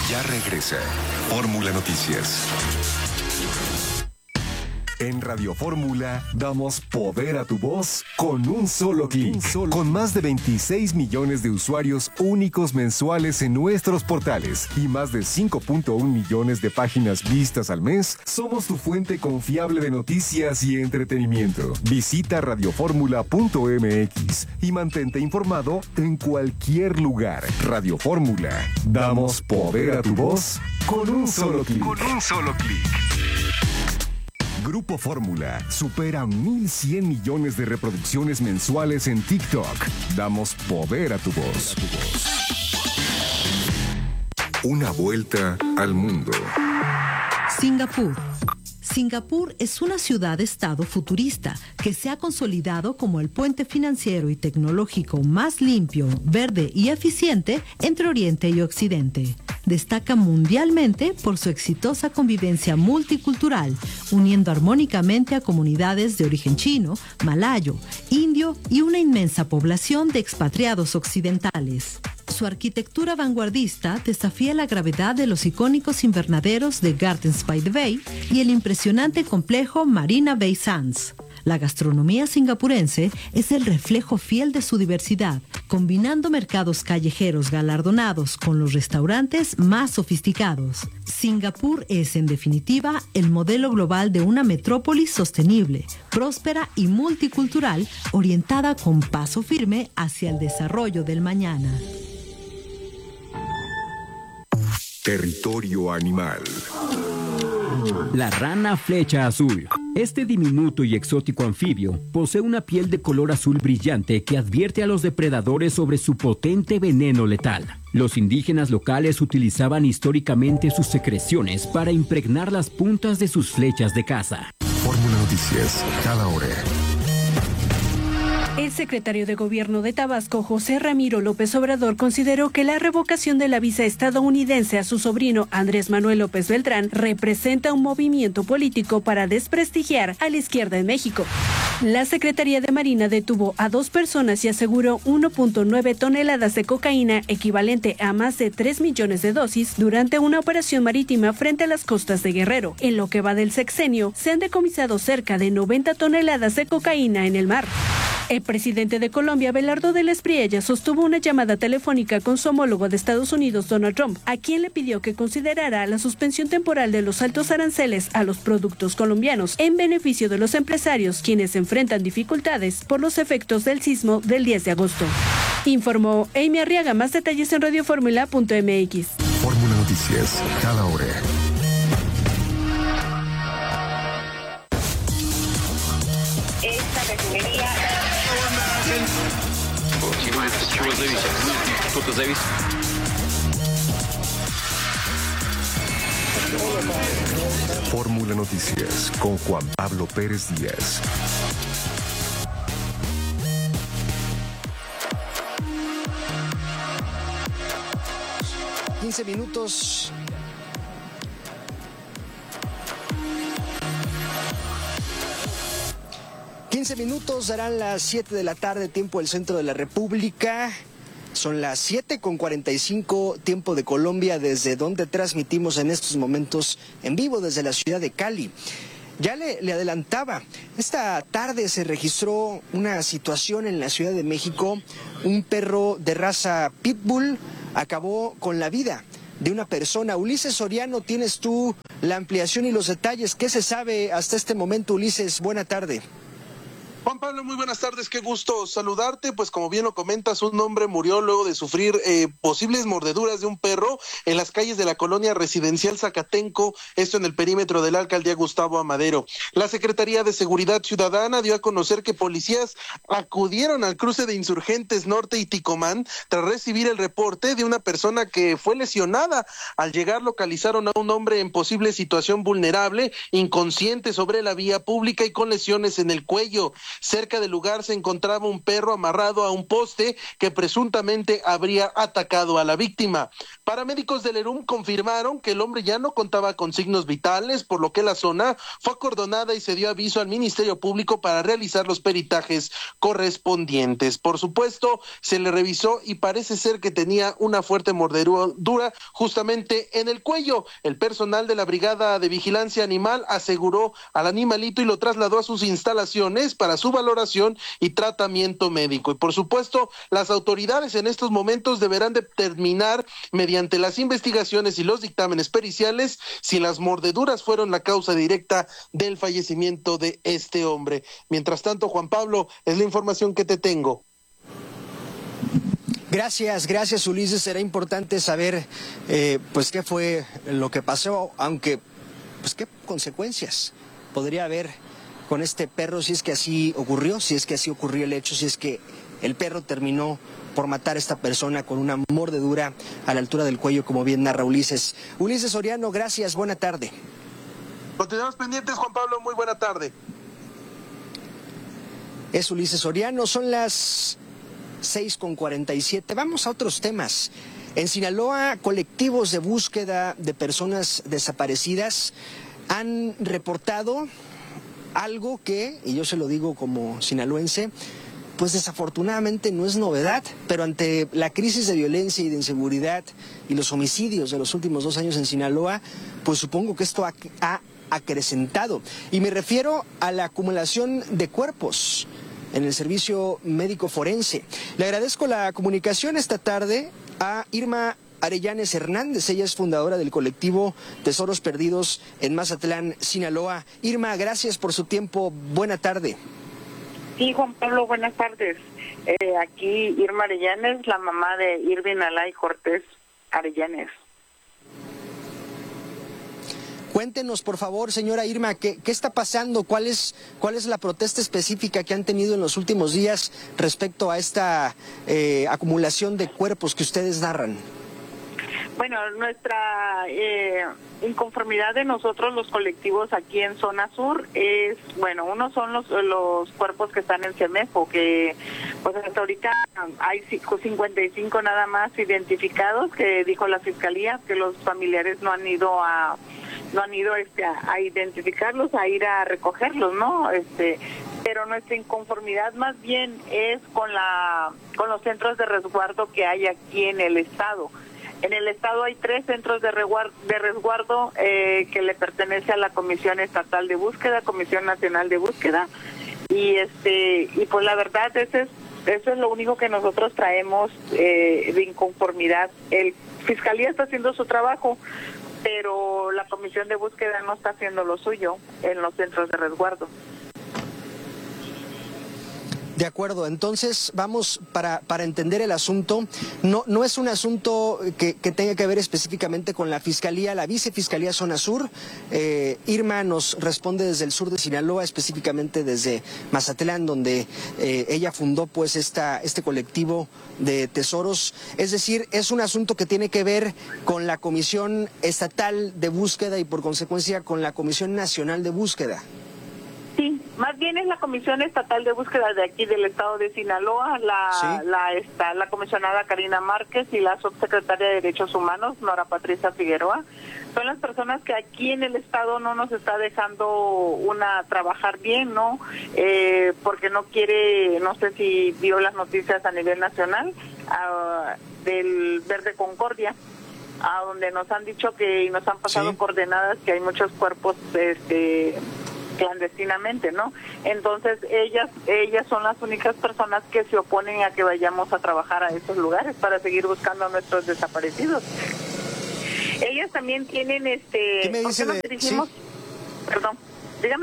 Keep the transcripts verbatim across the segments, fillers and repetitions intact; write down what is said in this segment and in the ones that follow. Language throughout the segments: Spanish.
Ya regresa Fórmula Noticias. En Radio Fórmula damos poder a tu voz con un solo clic. Con más de veintiséis millones de usuarios únicos mensuales en nuestros portales y más de cinco punto uno millones de páginas vistas al mes, somos tu fuente confiable de noticias y entretenimiento. Visita radioformula punto m x y mantente informado en cualquier lugar. Radio Fórmula, damos poder a tu voz con un solo clic. Con un solo clic. Grupo Fórmula supera mil cien millones de reproducciones mensuales en TikTok. Damos poder a tu voz. Una vuelta al mundo. Singapur. Singapur es una ciudad-estado futurista que se ha consolidado como el puente financiero y tecnológico más limpio, verde y eficiente entre Oriente y Occidente. Destaca mundialmente por su exitosa convivencia multicultural, uniendo armónicamente a comunidades de origen chino, malayo, indio y una inmensa población de expatriados occidentales. Su arquitectura vanguardista desafía la gravedad de los icónicos invernaderos de Gardens by the Bay y el impresionante complejo Marina Bay Sands. La gastronomía singapurense es el reflejo fiel de su diversidad, combinando mercados callejeros galardonados con los restaurantes más sofisticados. Singapur es, en definitiva, el modelo global de una metrópolis sostenible, próspera y multicultural, orientada con paso firme hacia el desarrollo del mañana. Territorio animal. La rana flecha azul. Este diminuto y exótico anfibio posee una piel de color azul brillante que advierte a los depredadores sobre su potente veneno letal. Los indígenas locales utilizaban históricamente sus secreciones para impregnar las puntas de sus flechas de caza. Fórmula Noticias, cada hora. El secretario de Gobierno de Tabasco, José Ramiro López Obrador, consideró que la revocación de la visa estadounidense a su sobrino Andrés Manuel López Beltrán representa un movimiento político para desprestigiar a la izquierda en México. La Secretaría de Marina detuvo a dos personas y aseguró uno punto nueve toneladas de cocaína, equivalente a más de tres millones de dosis, durante una operación marítima frente a las costas de Guerrero. En lo que va del sexenio, se han decomisado cerca de noventa toneladas de cocaína en el mar. El presidente de Colombia, Abelardo del Espriella, sostuvo una llamada telefónica con su homólogo de Estados Unidos, Donald Trump, a quien le pidió que considerara la suspensión temporal de los altos aranceles a los productos colombianos en beneficio de los empresarios, quienes enfrentan dificultades por los efectos del sismo del diez de agosto. Informó Amy Arriaga. Más detalles en radioformula punto m x. Fórmula Noticias, cada hora. Esta refinería... Fórmula Noticias con Juan Pablo Pérez Díaz. quince minutos. quince minutos, darán las siete de la tarde, tiempo del centro de la República. Son las siete con cuarenta y cinco, tiempo de Colombia, desde donde transmitimos en estos momentos en vivo desde la ciudad de Cali. Ya le, le adelantaba, esta tarde se registró una situación en la Ciudad de México. Un perro de raza pitbull acabó con la vida de una persona. Ulises Soriano, tienes tú la ampliación y los detalles. ¿Qué se sabe hasta este momento, Ulises? Buena tarde. Juan Pablo, muy buenas tardes, qué gusto saludarte. Pues como bien lo comentas, un hombre murió luego de sufrir eh, posibles mordeduras de un perro en las calles de la colonia residencial Zacatenco, esto en el perímetro de la alcaldía Gustavo Amadero. La Secretaría de Seguridad Ciudadana dio a conocer que policías acudieron al cruce de Insurgentes Norte y Ticomán tras recibir el reporte de una persona que fue lesionada. Al llegar localizaron a un hombre en posible situación vulnerable, inconsciente sobre la vía pública y con lesiones en el cuello. Cerca del lugar se encontraba un perro amarrado a un poste que presuntamente habría atacado a la víctima. Paramédicos del ERUM confirmaron que el hombre ya no contaba con signos vitales, por lo que la zona fue acordonada y se dio aviso al Ministerio Público para realizar los peritajes correspondientes. Por supuesto, se le revisó y parece ser que tenía una fuerte mordedura justamente en el cuello. El personal de la Brigada de Vigilancia Animal aseguró al animalito y lo trasladó a sus instalaciones para su valoración y tratamiento médico. Y por supuesto, las autoridades en estos momentos deberán determinar mediante las investigaciones y los dictámenes periciales si las mordeduras fueron la causa directa del fallecimiento de este hombre. Mientras tanto, Juan Pablo, es la información que te tengo. Gracias, gracias Ulises. Será importante saber eh, pues qué fue lo que pasó, aunque pues qué consecuencias podría haber con este perro si es que así ocurrió, si es que así ocurrió el hecho, si es que el perro terminó por matar a esta persona con una mordedura a la altura del cuello, como bien narra Ulises. Ulises Soriano, gracias, buena tarde. Continuamos pendientes, Juan Pablo, muy buena tarde. Es Ulises Soriano, son las seis con cuarenta y siete. Vamos a otros temas. En Sinaloa, colectivos de búsqueda de personas desaparecidas han reportado algo que, y yo se lo digo como sinaloense, pues desafortunadamente no es novedad, pero ante la crisis de violencia y de inseguridad y los homicidios de los últimos dos años en Sinaloa, pues supongo que esto ha, ha acrecentado. Y me refiero a la acumulación de cuerpos en el servicio médico forense. Le agradezco la comunicación esta tarde a Irma Arellanes Hernández. Ella es fundadora del colectivo Tesoros Perdidos en Mazatlán, Sinaloa. Irma, gracias por su tiempo. Buena tarde. Sí, Juan Pablo, buenas tardes. Eh, aquí Irma Arellanes, la mamá de Irving Alay Cortés Arellanes. Cuéntenos, por favor, señora Irma, ¿qué, qué está pasando? ¿Cuál es, cuál es la protesta específica que han tenido en los últimos días respecto a esta eh, acumulación de cuerpos que ustedes narran? Bueno, nuestra eh, inconformidad de nosotros los colectivos aquí en Zona Sur es, bueno, uno son los los cuerpos que están en CEMEFO, que pues hasta ahorita hay cincuenta y cinco nada más identificados, que dijo la Fiscalía que los familiares no han ido a no han ido este a, a identificarlos, a ir a recogerlos, ¿no? Este, pero nuestra inconformidad más bien es con la con los centros de resguardo que hay aquí en el estado. En el estado hay tres centros de resguardo, de resguardo eh, que le pertenece a la Comisión Estatal de Búsqueda, Comisión Nacional de Búsqueda, y este y pues la verdad ese es eso es lo único que nosotros traemos eh, de inconformidad. El Fiscalía está haciendo su trabajo, pero la Comisión de Búsqueda no está haciendo lo suyo en los centros de resguardo. De acuerdo, entonces vamos para, para entender el asunto. No, no es un asunto que, que tenga que ver específicamente con la Fiscalía, la Vicefiscalía Zona Sur. Eh, Irma nos responde desde el sur de Sinaloa, específicamente desde Mazatlán, donde eh, ella fundó pues esta, este colectivo de tesoros. Es decir, es un asunto que tiene que ver con la Comisión Estatal de Búsqueda y por consecuencia con la Comisión Nacional de Búsqueda. Sí, más bien es la Comisión Estatal de Búsqueda de aquí del estado de Sinaloa, la ¿Sí? la esta, la comisionada Karina Márquez y la subsecretaria de Derechos Humanos, Nora Patricia Figueroa. Son las personas que aquí en el estado no nos está dejando una trabajar bien, ¿no? Eh, porque no quiere, no sé si vio las noticias a nivel nacional, uh, del Verde Concordia, a donde nos han dicho que y nos han pasado ¿Sí? coordenadas que hay muchos cuerpos este clandestinamente, ¿no? Entonces ellas ellas son las únicas personas que se oponen a que vayamos a trabajar a esos lugares para seguir buscando a nuestros desaparecidos. Ellas también tienen este ¿Qué me dice ¿por qué nos dirigimos? ¿Sí? Perdón, dígame.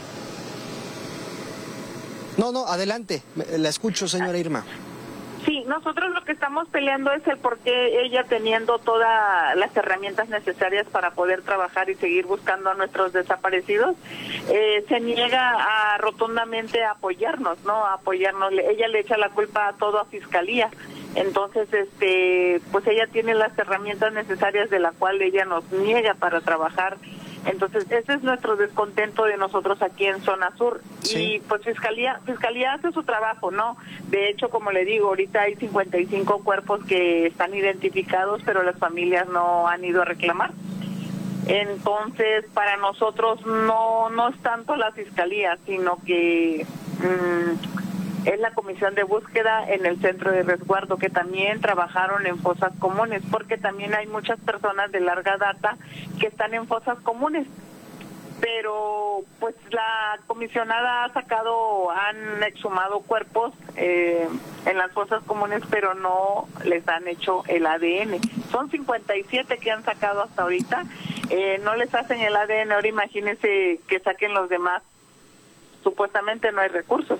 No, no, adelante, la escucho, señora Irma. Sí, nosotros lo que estamos peleando es el por qué ella, teniendo todas las herramientas necesarias para poder trabajar y seguir buscando a nuestros desaparecidos, eh, se niega a rotundamente a apoyarnos, ¿no? A apoyarnos. Ella le echa la culpa a todo a Fiscalía. Entonces, este, pues ella tiene las herramientas necesarias de la cual ella nos niega para trabajar Entonces, ese es nuestro descontento de nosotros aquí en Zona Sur. Sí. Y pues Fiscalía Fiscalía hace su trabajo, ¿no? De hecho, como le digo, ahorita hay cincuenta y cinco cuerpos que están identificados, pero las familias no han ido a reclamar. Entonces, para nosotros no no es tanto la Fiscalía, sino que mmm, es la Comisión de Búsqueda en el Centro de Resguardo, que también trabajaron en fosas comunes, porque también hay muchas personas de larga data que están en fosas comunes. Pero pues la comisionada ha sacado, han exhumado cuerpos eh, en las fosas comunes, pero no les han hecho el A D N. Son cincuenta y siete que han sacado hasta ahorita, eh, no les hacen el A D N, ahora imagínense que saquen los demás, supuestamente no hay recursos.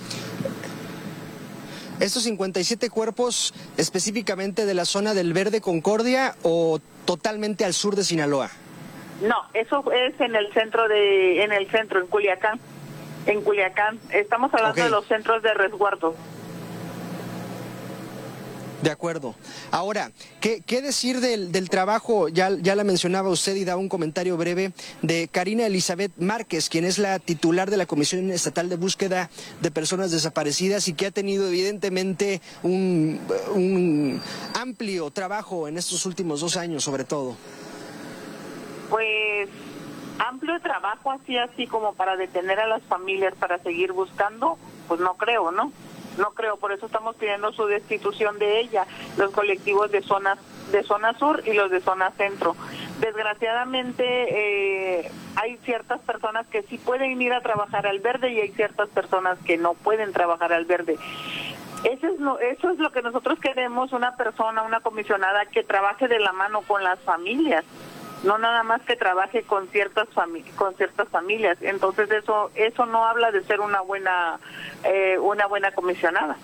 ¿Estos cincuenta y siete cuerpos específicamente de la zona del Verde Concordia o totalmente al sur de Sinaloa? No, eso es en el centro de, en el centro, en Culiacán, en Culiacán. Estamos hablando okay. de los centros de resguardo. De acuerdo. Ahora, ¿qué, qué decir del, del trabajo? Ya, ya la mencionaba usted y da un comentario breve de Karina Elizabeth Márquez, quien es la titular de la Comisión Estatal de Búsqueda de Personas Desaparecidas y que ha tenido evidentemente un, un amplio trabajo en estos últimos dos años, sobre todo. Pues amplio trabajo así, así como para detener a las familias para seguir buscando, pues no creo, ¿no? No creo, por eso estamos pidiendo su destitución de ella, los colectivos de zona, de zona sur y los de zona centro. Desgraciadamente eh, hay ciertas personas que sí pueden ir a trabajar al verde y hay ciertas personas que no pueden trabajar al verde. Eso es, lo, eso es lo que nosotros queremos, una persona, una comisionada que trabaje de la mano con las familias, no nada más que trabaje con ciertas fami con ciertas familias. Entonces eso eso no habla de ser una buena eh, una buena comisionada.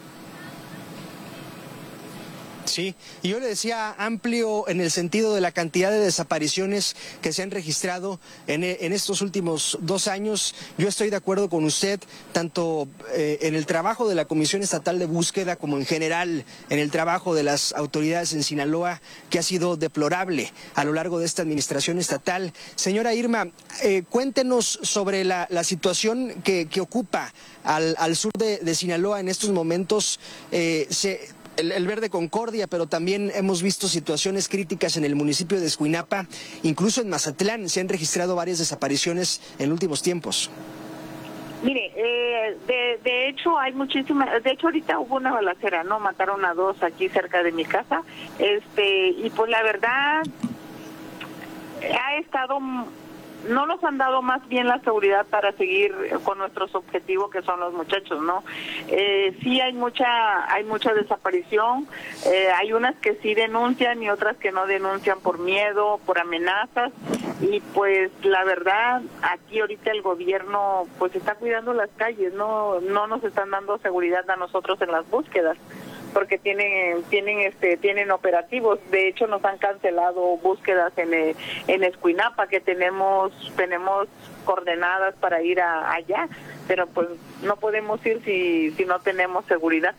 Sí, y yo le decía amplio en el sentido de la cantidad de desapariciones que se han registrado en, en estos últimos dos años. Yo estoy de acuerdo con usted, tanto eh, en el trabajo de la Comisión Estatal de Búsqueda como en general en el trabajo de las autoridades en Sinaloa, que ha sido deplorable a lo largo de esta administración estatal. Señora Irma, eh, cuéntenos sobre la, la situación que, que ocupa al, al sur de, de Sinaloa en estos momentos. Eh, se... El, el Verde Concordia, pero también hemos visto situaciones críticas en el municipio de Escuinapa, incluso en Mazatlán se han registrado varias desapariciones en últimos tiempos. Mire, eh, de, de hecho hay muchísimas, de hecho ahorita hubo una balacera, ¿no? Mataron a dos aquí cerca de mi casa, este, y pues la verdad ha estado... no nos han dado más bien la seguridad para seguir con nuestros objetivos, que son los muchachos, ¿no? Eh, sí hay mucha hay mucha desaparición, eh, hay unas que sí denuncian y otras que no denuncian por miedo, por amenazas, y pues la verdad aquí ahorita el gobierno pues está cuidando las calles, no no nos están dando seguridad a nosotros en las búsquedas, porque tienen tienen este tienen operativos. De hecho nos han cancelado búsquedas en eh, en Escuinapa, que tenemos tenemos coordenadas para ir a, allá, pero pues no podemos ir si si no tenemos seguridad.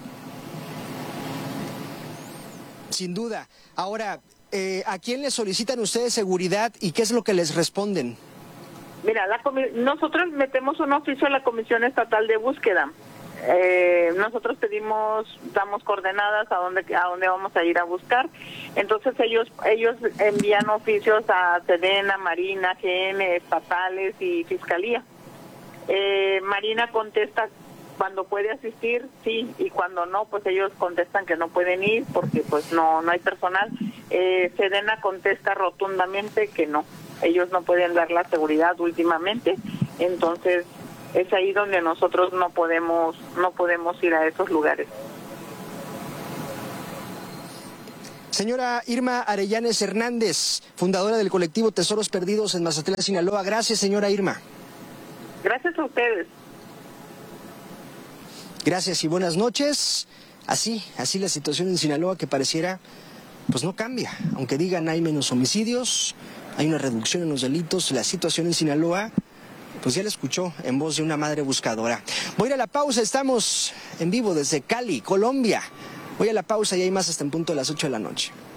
Sin duda. Ahora, eh, ¿a quién le solicitan ustedes seguridad y qué es lo que les responden? Mira, la nosotros metemos un oficio a la Comisión Estatal de Búsqueda. Eh, nosotros pedimos, damos coordenadas a dónde a dónde vamos a ir a buscar. Entonces ellos ellos envían oficios a Sedena, Marina, G N, estatales y Fiscalía. Eh, Marina contesta cuando puede asistir, sí, y cuando no, pues ellos contestan que no pueden ir porque pues no no hay personal. Eh, Sedena contesta rotundamente que no, ellos no pueden dar la seguridad últimamente. Entonces es ahí donde nosotros no podemos no podemos ir a esos lugares. Señora Irma Arellanes Hernández, fundadora del colectivo Tesoros Perdidos en Mazatlán, Sinaloa. Gracias, señora Irma. Gracias a ustedes. Gracias y buenas noches. Así, así la situación en Sinaloa, que pareciera pues no cambia. Aunque digan hay menos homicidios, hay una reducción en los delitos, la situación en Sinaloa pues ya la escuchó en voz de una madre buscadora. Voy a ir a la pausa, estamos en vivo desde Cali, Colombia. Voy a la pausa y hay más hasta en punto de las ocho de la noche.